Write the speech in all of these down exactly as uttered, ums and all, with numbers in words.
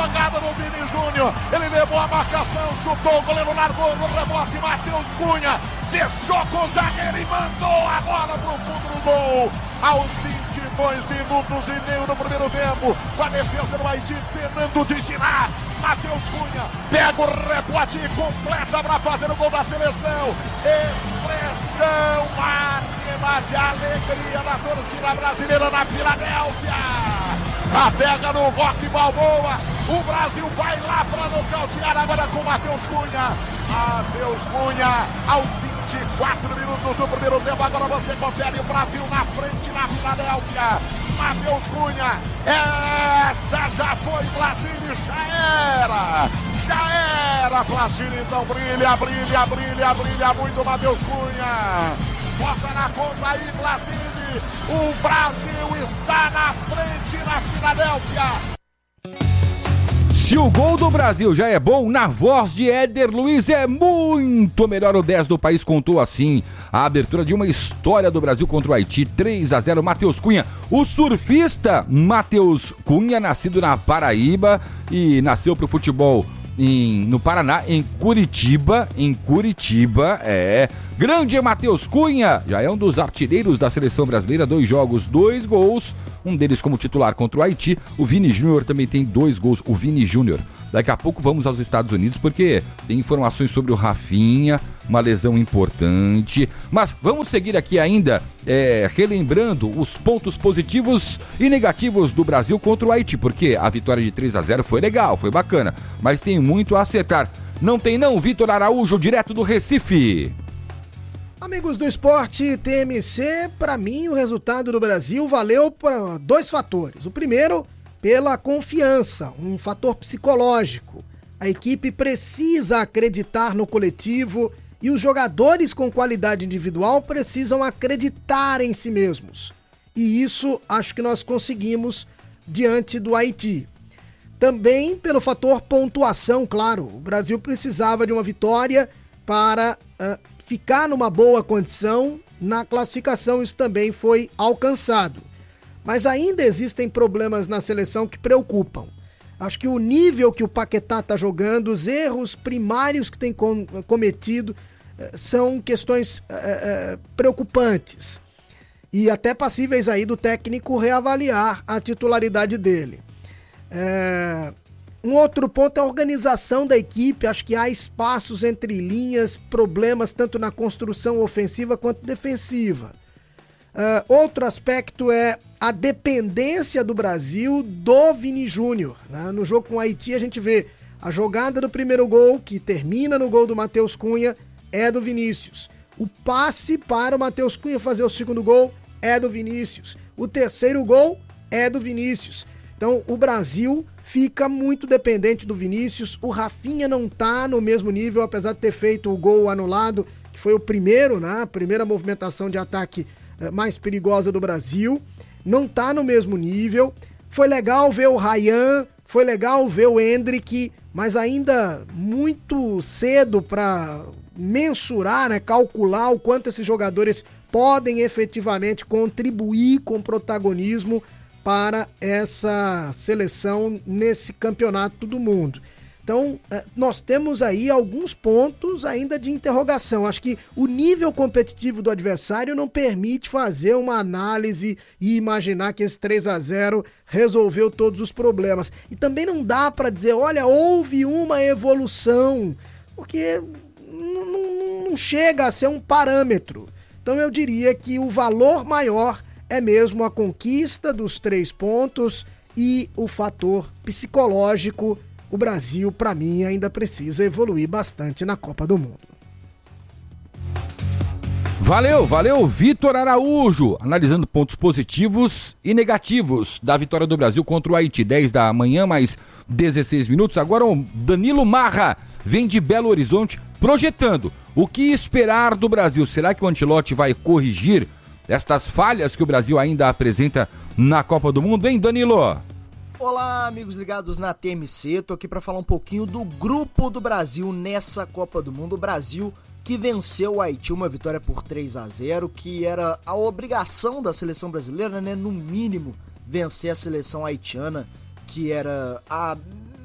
jogada no Vini Júnior, ele levou a marcação, chutou, o goleiro largou no rebote, Matheus Cunha fechou com o zagueiro e mandou a bola pro fundo do gol, aos vinte e dois minutos e meio do primeiro tempo, com a defesa do Haiti tentando desviar, Matheus Cunha pega o rebote e completa para fazer o gol da seleção, expressão máxima de alegria da torcida brasileira na Filadélfia. A pega no Roque Balboa, o Brasil vai lá para nocautear agora com Matheus Cunha. Matheus Cunha, aos vinte e quatro minutos do primeiro tempo, agora você confere o Brasil na frente na Filadélfia. Matheus Cunha, essa já foi Brasília, já era, já era Brasília, então brilha, brilha, brilha, brilha muito Matheus Cunha. Bota na conta aí, Brasília. O Brasil está na frente na Filadélfia. Se o gol do Brasil já é bom, na voz de Éder Luiz é muito melhor. O dez do país contou assim a abertura de uma história do Brasil contra o Haiti, três a zero, Matheus Cunha. O surfista Matheus Cunha, nascido na Paraíba e nasceu pro futebol Em, no Paraná, em Curitiba, em Curitiba, é, grande Matheus Cunha, já é um dos artilheiros da seleção brasileira, dois jogos, dois gols, um deles como titular contra o Haiti, o Vini Júnior também tem dois gols, o Vini Júnior. Daqui a pouco vamos aos Estados Unidos, porque tem informações sobre o Rafinha, uma lesão importante, mas vamos seguir aqui ainda, é, relembrando os pontos positivos e negativos do Brasil contra o Haiti, porque a vitória de três a zero foi legal, foi bacana, mas tem muito a acertar. Não tem não, Vitor Araújo, direto do Recife. Amigos do esporte T M C, para mim o resultado do Brasil valeu para dois fatores. O primeiro, pela confiança, um fator psicológico. A equipe precisa acreditar no coletivo e os jogadores com qualidade individual precisam acreditar em si mesmos. E isso acho que nós conseguimos diante do Haiti. Também pelo fator pontuação, claro. O Brasil precisava de uma vitória para uh, ficar numa boa condição na classificação. Isso também foi alcançado. Mas ainda existem problemas na seleção que preocupam. Acho que o nível que o Paquetá está jogando, os erros primários que tem com, cometido, eh, são questões eh, eh, preocupantes. E até passíveis aí do técnico reavaliar a titularidade dele. É, um outro ponto é a organização da equipe. Acho que há espaços entre linhas, problemas tanto na construção ofensiva quanto defensiva. É, outro aspecto é a dependência do Brasil do Vini Júnior, né? No jogo com o Haiti a gente vê a jogada do primeiro gol, que termina no gol do Matheus Cunha, é do Vinícius. O passe para o Matheus Cunha fazer o segundo gol é do Vinícius. O terceiro gol é do Vinícius. Então o Brasil fica muito dependente do Vinícius. O Rafinha não tá no mesmo nível, apesar de ter feito o gol anulado, que foi o primeiro, né? A primeira movimentação de ataque eh, mais perigosa do Brasil. Não tá no mesmo nível. Foi legal ver o Ryan, foi legal ver o Endrick, mas ainda muito cedo para mensurar, né, calcular o quanto esses jogadores podem efetivamente contribuir com protagonismo para essa seleção nesse campeonato do mundo. Então, nós temos aí alguns pontos ainda de interrogação. Acho que o nível competitivo do adversário não permite fazer uma análise e imaginar que esse três a zero resolveu todos os problemas. E também não dá para dizer, olha, houve uma evolução, porque não, não, não chega a ser um parâmetro. Então eu diria que o valor maior é mesmo a conquista dos três pontos e o fator psicológico. O Brasil, para mim, ainda precisa evoluir bastante na Copa do Mundo. Valeu, valeu, Vitor Araújo, analisando pontos positivos e negativos da vitória do Brasil contra o Haiti. dez da manhã, mais dezesseis minutos. Agora o Danilo Marra vem de Belo Horizonte projetando o que esperar do Brasil. Será que o Ancelotti vai corrigir estas falhas que o Brasil ainda apresenta na Copa do Mundo, hein, Danilo? Olá, amigos ligados na T M C, tô aqui para falar um pouquinho do grupo do Brasil nessa Copa do Mundo. O Brasil que venceu o Haiti, uma vitória por três a zero, que era a obrigação da seleção brasileira, né, no mínimo, vencer a seleção haitiana, que era a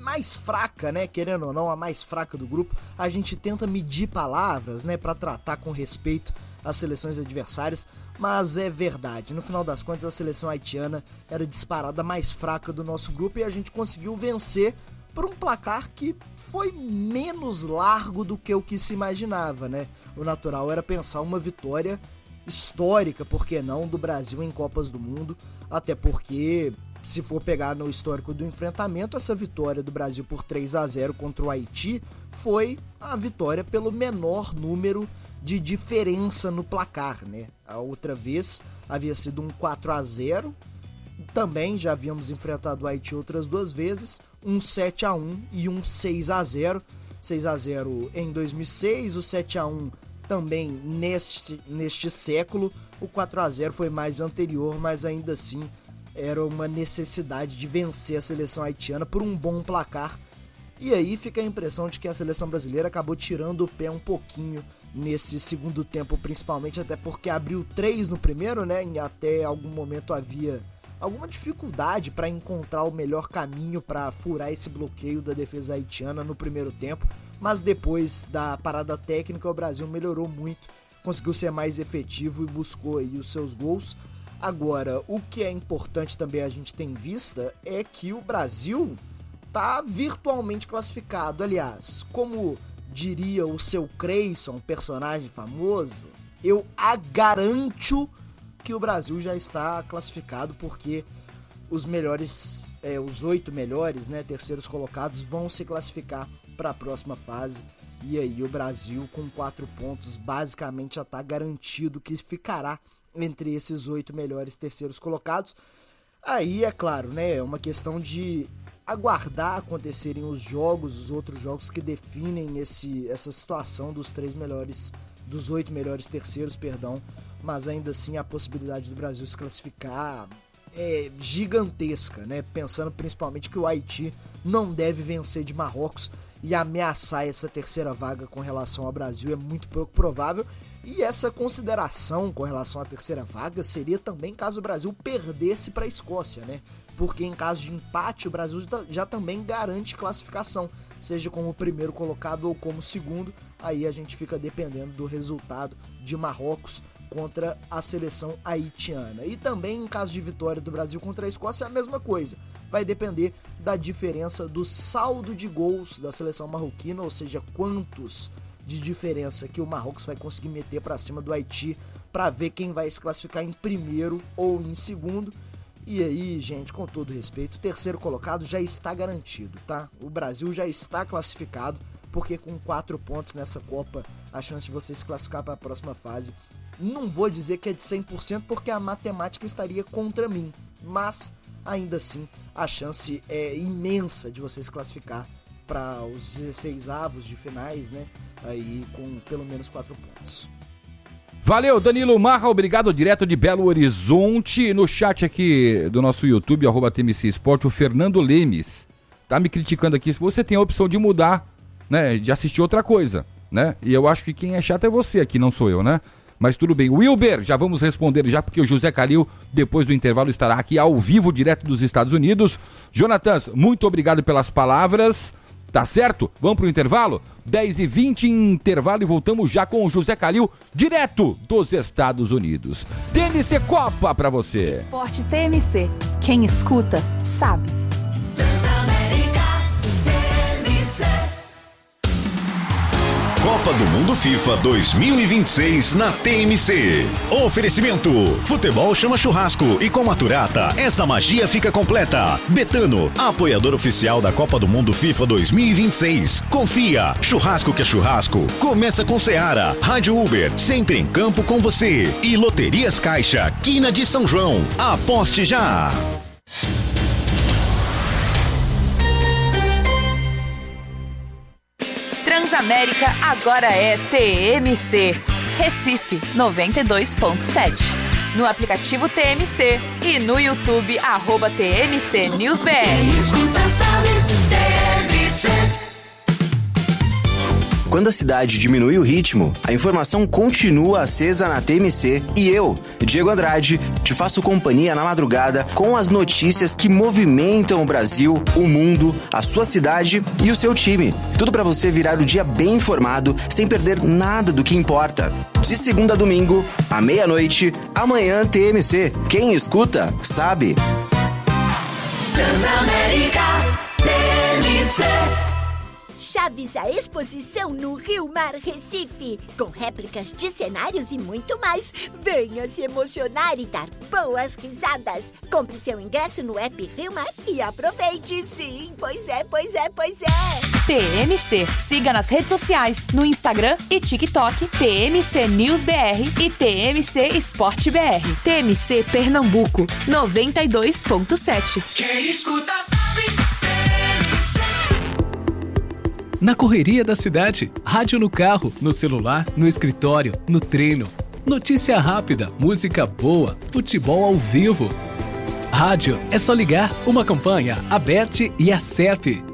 mais fraca, né, querendo ou não, a mais fraca do grupo, a gente tenta medir palavras, né, para tratar com respeito as seleções adversárias, mas é verdade, no final das contas a seleção haitiana era disparada mais fraca do nosso grupo e a gente conseguiu vencer por um placar que foi menos largo do que o que se imaginava, né? O natural era pensar uma vitória histórica, por que não, do Brasil em Copas do Mundo, até porque, se for pegar no histórico do enfrentamento, essa vitória do Brasil por três a zero contra o Haiti foi a vitória pelo menor número de diferença no placar, né? A outra vez havia sido um quatro a zero, também já havíamos enfrentado o Haiti outras duas vezes, um sete a um e um seis a zero. seis a zero em dois mil e seis, o sete a um também neste, neste século, o quatro a zero foi mais anterior, mas ainda assim era uma necessidade de vencer a seleção haitiana por um bom placar. E aí fica a impressão de que a seleção brasileira acabou tirando o pé um pouquinho nesse segundo tempo, principalmente até porque abriu três no primeiro, né? E até algum momento havia alguma dificuldade para encontrar o melhor caminho para furar esse bloqueio da defesa haitiana no primeiro tempo, mas depois da parada técnica o Brasil melhorou muito, conseguiu ser mais efetivo e buscou aí os seus gols. Agora, o que é importante também a gente ter em vista é que o Brasil tá virtualmente classificado. Aliás, como diria o seu Creyson, personagem famoso, eu a garanto que o Brasil já está classificado, porque os melhores, é, os oito melhores, né, terceiros colocados vão se classificar para a próxima fase, e aí o Brasil com quatro pontos basicamente já está garantido que ficará entre esses oito melhores terceiros colocados. Aí é claro, né, é uma questão de aguardar acontecerem os jogos, os outros jogos que definem esse, essa situação dos três melhores, dos oito melhores terceiros, perdão, mas ainda assim a possibilidade do Brasil se classificar é gigantesca, né? Pensando principalmente que o Haiti não deve vencer de Marrocos e ameaçar essa terceira vaga com relação ao Brasil é muito pouco provável. E essa consideração com relação à terceira vaga seria também caso o Brasil perdesse para a Escócia, né? Porque em caso de empate o Brasil já também garante classificação, seja como primeiro colocado ou como segundo. Aí a gente fica dependendo do resultado de Marrocos contra a seleção haitiana. E também em caso de vitória do Brasil contra a Escócia é a mesma coisa. Vai depender da diferença do saldo de gols da seleção marroquina, ou seja, quantos de diferença que o Marrocos vai conseguir meter para cima do Haiti para ver quem vai se classificar em primeiro ou em segundo. E aí, gente, com todo respeito, o terceiro colocado já está garantido, tá? O Brasil já está classificado, porque com quatro pontos nessa Copa, a chance de você se classificar para a próxima fase, não vou dizer que é de cem por cento, porque a matemática estaria contra mim, mas ainda assim a chance é imensa de você se classificar para os dezesseis avos de finais, né? Aí com pelo menos quatro pontos. Valeu, Danilo Marra, obrigado, direto de Belo Horizonte. No chat aqui do nosso YouTube, arroba T M C Esporte, o Fernando Lemes tá me criticando aqui. Você tem a opção de mudar, né, de assistir outra coisa, né? E eu acho que quem é chato é você aqui, não sou eu, né? Mas tudo bem. Wilber, já vamos responder já, porque o José Calil, depois do intervalo, estará aqui ao vivo, direto dos Estados Unidos. Jonatas, muito obrigado pelas palavras. Tá certo? Vamos pro intervalo? dez e vinte em intervalo e voltamos já com o José Calil, direto dos Estados Unidos. T M C Copa pra você. Esporte T M C. Quem escuta, sabe. Copa do Mundo FIFA dois mil e vinte e seis na T M C. Oferecimento: futebol chama churrasco e com Maturata essa magia fica completa. Betano, apoiador oficial da Copa do Mundo FIFA dois mil e vinte e seis. Confia, churrasco que é churrasco. Começa com Seara, Rádio Uber, sempre em campo com você. E Loterias Caixa, Quina de São João. Aposte já! Transamérica agora é T M C. Recife noventa e dois ponto sete. No aplicativo T M C e no YouTube, arroba T M C News B R. Quem escuta sabe, T M C. Quando a cidade diminui o ritmo, a informação continua acesa na T M C e eu, Diego Andrade, te faço companhia na madrugada com as notícias que movimentam o Brasil, o mundo, a sua cidade e o seu time. Tudo para você virar o dia bem informado, sem perder nada do que importa. De segunda a domingo, à meia-noite, amanhã T M C. Quem escuta, sabe. Transamérica T M C. Chaves a exposição no Rio Mar Recife, com réplicas de cenários e muito mais. Venha se emocionar e dar boas risadas. Compre seu ingresso no app Rio Mar e aproveite. Sim, pois é, pois é, pois é. T M C. Siga nas redes sociais, no Instagram e TikTok, T M C News B R e T M C Esporte B R. T M C Pernambuco, noventa e dois ponto sete. Quem escuta sabe. Na correria da cidade, rádio no carro, no celular, no escritório, no treino. Notícia rápida, música boa, futebol ao vivo. Rádio é só ligar, uma campanha, Aberte e Acerpe.